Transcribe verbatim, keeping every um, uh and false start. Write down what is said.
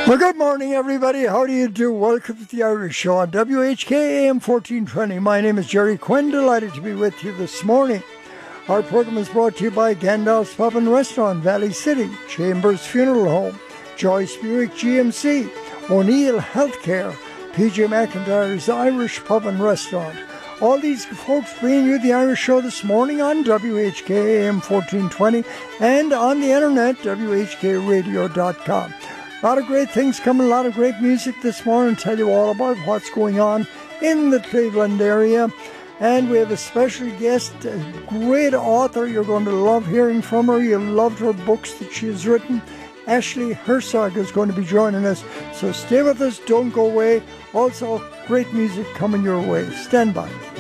Well, good morning, everybody. How do you do? Welcome to the Irish Show on W H K A M fourteen twenty. My name is Jerry Quinn. Delighted to be with you this morning. Our program is brought to you by Gandalf's Pub and Restaurant, Valley City, Chambers Funeral Home, Joyce Buick G M C, O'Neill Healthcare, P J McIntyre's Irish Pub and Restaurant. All these folks bringing you the Irish Show this morning on W H K A M fourteen twenty and on the internet, W H K radio dot com. A lot of great things coming, a lot of great music this morning. Tell you all about what's going on in the Cleveland area. And we have a special guest, a great author. You're going to love hearing from her. You'll love her books that she has written. Ashley Herzog is going to be joining us. So stay with us. Don't go away. Also, great music coming your way. Stand by.